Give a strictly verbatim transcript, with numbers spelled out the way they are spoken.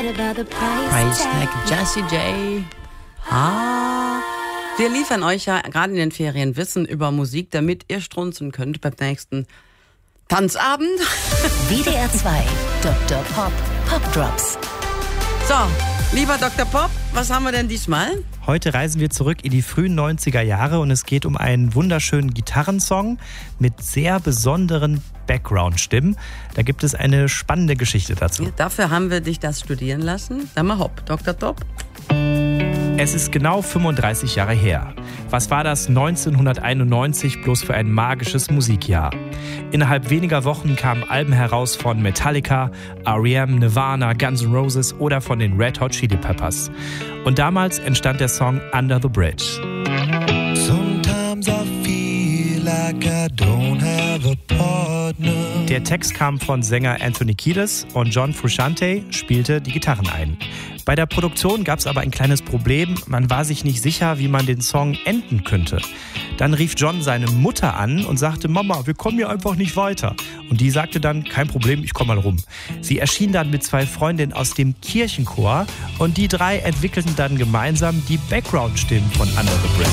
Price Tag, Jessie J. Ah. Wir liefern euch ja gerade in den Ferien Wissen über Musik, damit ihr strunzen könnt beim nächsten Tanzabend. W D R zwei, Doktor Pop, Pop Drops. So, lieber Doktor Pop, was haben wir denn diesmal? Heute reisen wir zurück in die frühen neunziger Jahre und es geht um einen wunderschönen Gitarrensong mit sehr besonderen Background-Stimmen. Da gibt es eine spannende Geschichte dazu. Ja, dafür haben wir dich das studieren lassen. Sag mal hopp, Doktor Top. Es ist genau fünfunddreißig Jahre her. Was war das neunzehnhunderteinundneunzig bloß für ein magisches Musikjahr? Innerhalb weniger Wochen kamen Alben heraus von Metallica, R E M, Nirvana, Guns N' Roses oder von den Red Hot Chili Peppers. Und damals entstand der Song Under the Bridge. Sometimes I feel like I don't have a partner. Der Text kam von Sänger Anthony Kiedis und John Frusciante spielte die Gitarren ein. Bei der Produktion gab es aber ein kleines Problem. Man war sich nicht sicher, wie man den Song enden könnte. Dann rief John seine Mutter an und sagte, Mama, wir kommen hier einfach nicht weiter. Und die sagte dann, kein Problem, ich komm mal rum. Sie erschien dann mit zwei Freundinnen aus dem Kirchenchor und die drei entwickelten dann gemeinsam die Background-Stimmen von Under the Bridge.